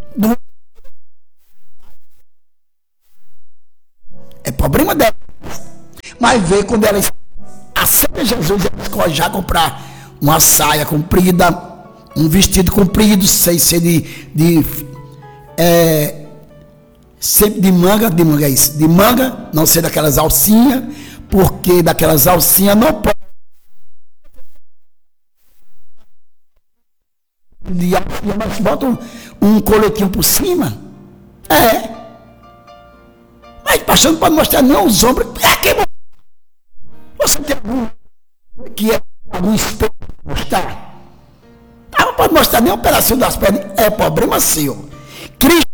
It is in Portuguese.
É problema dela. Mas vê quando ela aceita Jesus, ela escolhe já comprar uma saia comprida, um vestido comprido, sem ser sempre de manga é isso, de manga, não ser daquelas alcinhas, porque daquelas alcinhas não pode. De alcinha, mas bota um coletinho por cima. Mas pastor não pode mostrar não os ombros. Você tem algum espelho para mostrar? Não pode mostrar nem um pedacinho das pernas. É problema seu. Cristo